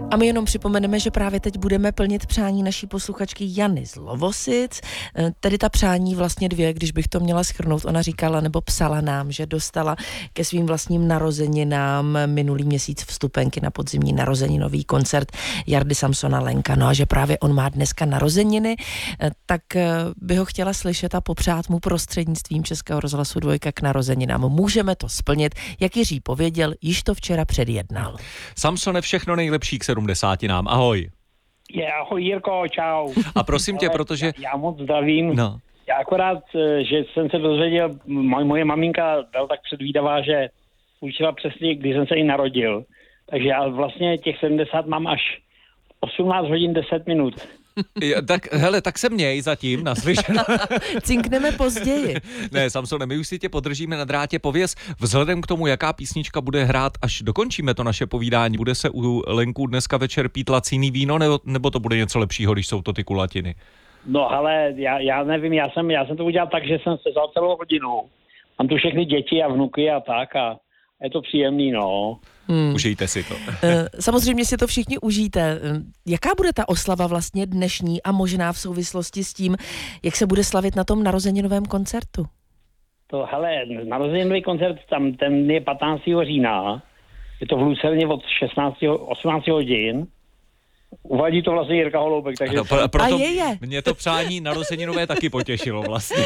A my jenom připomeneme, že právě teď budeme plnit přání naší posluchačky Jany z Lovosic. Tedy ta přání vlastně dvě, když bych to měla shrnout. Ona říkala nebo psala nám, že dostala ke svým vlastním narozeninám minulý měsíc vstupenky na podzimní narozeninový koncert Jardy Samsona Lenka. No a že právě on má dneska narozeniny, tak by ho chtěla slyšet a popřát mu prostřednictvím Českého rozhlasu 2 k narozeninám. Můžeme to splnit, jak Jiří pověděl, již to včera předjednal. Samsone, všechno nejlepší k 70. Ahoj. Ahoj Jirko, čau. A prosím tě, protože... Já moc zdravím. No. Já akorát, že jsem se dozvěděl, moje maminka byla tak předvídavá, že učila přesně, když jsem se i narodil. Takže já vlastně těch 70 mám až 18 hodin 10 minut. Tak hele, tak se měj zatím, naslyšenou. Cinkneme později. Ne, Samsone, my už si tě podržíme na drátě. Pověz, vzhledem k tomu, jaká písnička bude hrát, až dokončíme to naše povídání, bude se u Lenku dneska večer pít laciný víno, nebo to bude něco lepšího, když jsou to ty kulatiny? No ale já nevím, já jsem to udělal tak, že jsem se vzal celou hodinu. Mám tu všechny děti a vnuky a tak a je to příjemný, no. Užijte si to. Samozřejmě si to všichni užijte. Jaká bude ta oslava vlastně dnešní a možná v souvislosti s tím, jak se bude slavit na tom narozeninovém koncertu? To, hele, narozeninový koncert, tam ten je 15. října. Je to v Lucerně od 18 hodin. Uvádí to vlastně Jirka Holoubek, takže... Proto mě to přání narozeninové taky potěšilo vlastně.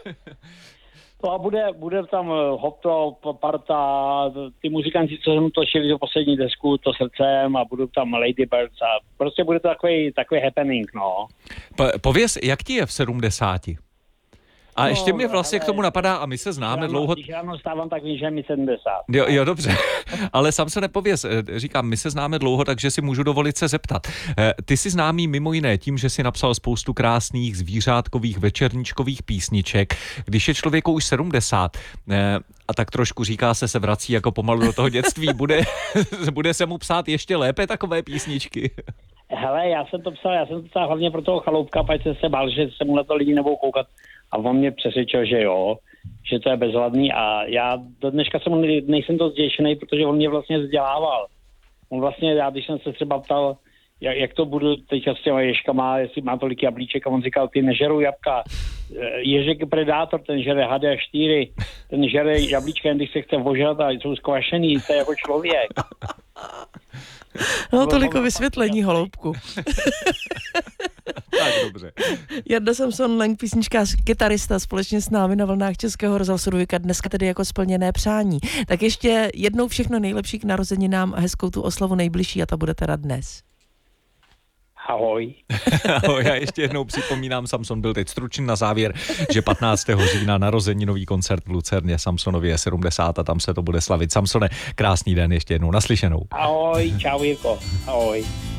To a bude tam Hopto, Parta, ty muzikanti, co jsem točili do poslední desku, to srdcem a budou tam Ladybirds a prostě bude to takový happening, no. Pověz, jak ti je v 70? A ještě mě vlastně k tomu napadá, a my se známe dlouho... Když ráno stávám, tak vím, že mi 70. Jo, dobře. Ale sám se nepověz. Říkám, my se známe dlouho, takže si můžu dovolit se zeptat. Ty jsi známý mimo jiné tím, že si napsal spoustu krásných zvířátkových večerníčkových písniček. Když je člověku už 70 a tak trošku říká se vrací jako pomalu do toho dětství, bude se mu psát ještě lépe takové písničky? Hele, já jsem to psal hlavně pro toho Chaloupka, protože jsem se bál, že se mu na to lidi nebudou koukat. A on mě přesvědčil, že jo, že to je bezvladný a já do dneška nejsem to zděšený, protože on mě vlastně vzdělával. On vlastně, když jsem se třeba ptal, jak to budu teďka s těma ježkama, jestli má tolik jablíček a on říkal, ty nežerou jabka. Ježek je predátor, ten žere hady a štíry, ten žere jablíčka, jen když se chce ožrat a jsou zkvašený, to je jako člověk. No, toliko vysvětlení, Holoubku. Tak dobře. Jarda Samson Lenk, písničkář, kytarista, společně s námi na vlnách Českého rozhlasu 2, dneska tedy jako splněné přání. Tak ještě jednou všechno nejlepší k narozeninám a hezkou tu oslavu nejbližší a ta bude teda dnes. Ahoj. Ahoj, já ještě jednou připomínám, Samson byl teď stručný na závěr, že 15. října narozeninový koncert v Lucerně, Samsonovi je 70 a tam se to bude slavit. Samsone, krásný den ještě jednou, naslyšenou. Ahoj, čau Jirko, ahoj.